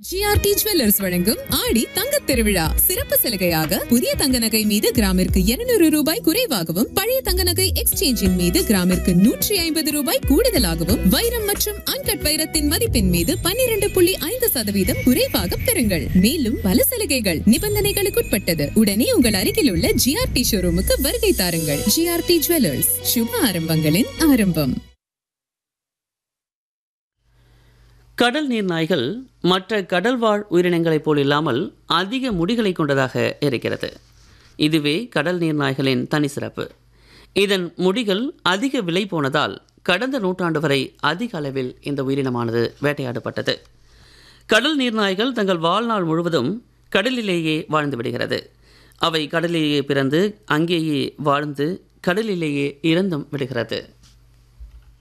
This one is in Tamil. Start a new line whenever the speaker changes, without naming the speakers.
ஜிஆர்டி ஜுவல்லர்ஸ் வழங்கும் ஆடி தங்கத் திருவிழா சிறப்பு சலுகையாக புதிய தங்க நகை மீது கிராமிற்கு 200 ரூபாய் குறைவாகவும் பழைய தங்க நகை எக்ஸ்சேஞ்சின் மீது கிராமிற்கு 150 ரூபாய் கூடுதலாகவும் வைரம் மற்றும் அன்கட் வைரத்தின் மதிப்பின் மீது 12.5% குறைவாக பெறுங்கள். மேலும் பல சலுகைகள் நிபந்தனைகளுக்குட்பட்டது. உடனே உங்கள் அருகில் உள்ள ஜிஆர்டி ஷோரூமுக்கு வருகை தாருங்கள். ஜிஆர்டி ஜுவல்லர்ஸ், சுப ஆரம்பங்களின் ஆரம்பம்.
கடல் நீர் நாய்கள் மற்ற கடல்வாழ் உயிரினங்களைப் போல் இல்லாமல் அதிக முடிகளை கொண்டதாக இருக்கிறது. இதுவே கடல் நீர் நாய்களின் தனி சிறப்பு. இதன் முடிகள் அதிக விலை போனதால் கடந்த நூற்றாண்டு வரை அதிக அளவில் இந்த உயிரினமானது வேட்டையாடப்பட்டது. கடல் நீர் நாய்கள் தங்கள் வாழ்நாள் முழுவதும் கடலிலேயே வாழ்ந்து விடுகிறது. அவை கடலிலேயே பிறந்து அங்கேயே வாழ்ந்து கடலிலேயே இறந்தும் விடுகிறது.